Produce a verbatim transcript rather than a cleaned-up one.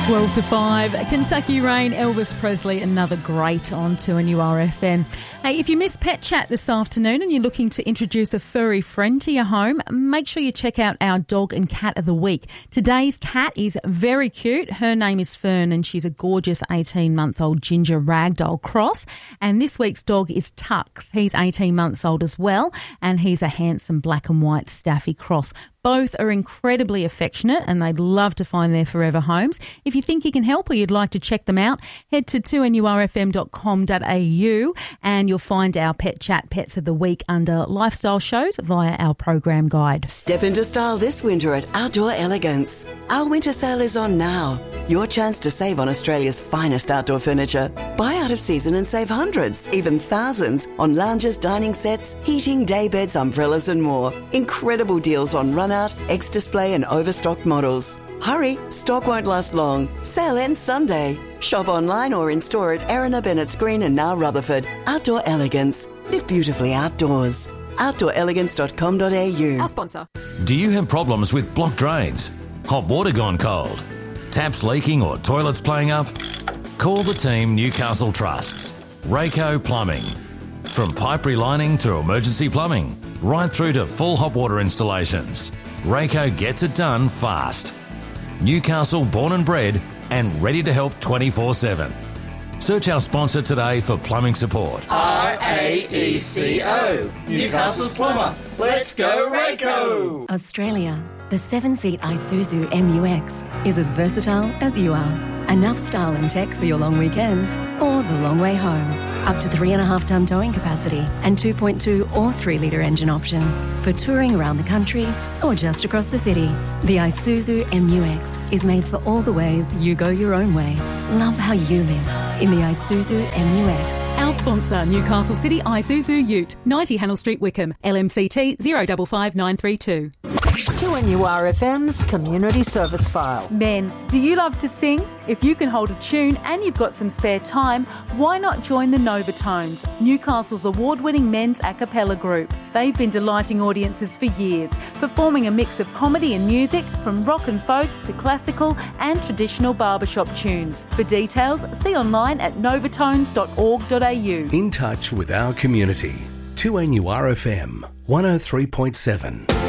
twelve to five, Kentucky Rain, Elvis Presley, another great on two N U R F M. Hey, if you missed Pet Chat this afternoon and you're looking to introduce a furry friend to your home, make sure you check out our Dog and Cat of the Week. Today's cat is very cute. Her name is Fern and she's a gorgeous eighteen-month-old ginger ragdoll cross. And this week's dog is Tux. He's eighteen months old as well and he's a handsome black and white Staffy cross. Both are incredibly affectionate and they'd love to find their forever homes. If you think you can help or you'd like to check them out, head to two N U R F M dot com dot A U and you'll find our Pet Chat Pets of the Week under Lifestyle Shows via our program guide. Step into style this winter at Outdoor Elegance. Our winter sale is on now. Your chance to save on Australia's finest outdoor furniture. Buy out of season and save hundreds, even thousands, on lounges, dining sets, heating, day beds, umbrellas and more. Incredible deals on run out, ex-display and overstocked models. Hurry, stock won't last long. Sale ends Sunday. Shop online or in store at Erina Bennett's Green and now Rutherford. Outdoor Elegance. Live beautifully outdoors. outdoor elegance dot com dot A U. Our sponsor. Do you have problems with blocked drains? Hot water gone cold? Taps leaking or toilets playing up? Call the team Newcastle Trusts. Rayco Plumbing. From pipe relining to emergency plumbing, right through to full hot water installations, Rayco gets it done fast. Newcastle born and bred and ready to help twenty-four seven. Search our sponsor today for plumbing support. R A E C O, Newcastle's plumber. Let's go Rayco! Australia, the seven-seat Isuzu M U X is as versatile as you are. Enough style and tech for your long weekends or the long way home. Up to three and a half tonne towing capacity and two point two or three litre engine options for touring around the country or just across the city. The Isuzu M U X is made for all the ways you go your own way. Love how you live in the Isuzu M U X. Our sponsor, Newcastle City Isuzu Ute, ninety Hannell Street, Wickham, L M C T zero five five nine three two. two N U R F M's Community Service File. Men, do you love to sing? If you can hold a tune and you've got some spare time, why not join the Novatones, Newcastle's award-winning men's a cappella group? They've been delighting audiences for years, performing a mix of comedy and music from rock and folk to classical and traditional barbershop tunes. For details, see online at novatones dot org dot A U. In touch with our community. two N U R F M one oh three point seven.